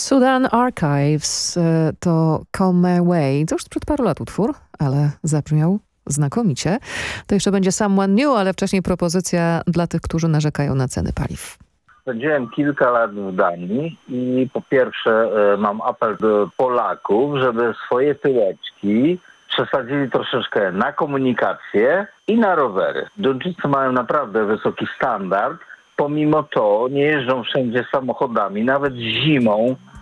Sudan Archives to Come My Way. To już sprzed paru lat utwór, ale zabrzmiał znakomicie. To jeszcze będzie Someone New, ale wcześniej propozycja dla tych, którzy narzekają na ceny paliw. Spędziłem kilka lat w Danii i po pierwsze mam apel do Polaków, żeby swoje tyłeczki przesadzili troszeczkę na komunikację i na rowery. Duńczycy mają naprawdę wysoki standard. Pomimo to nie jeżdżą wszędzie samochodami, nawet zimą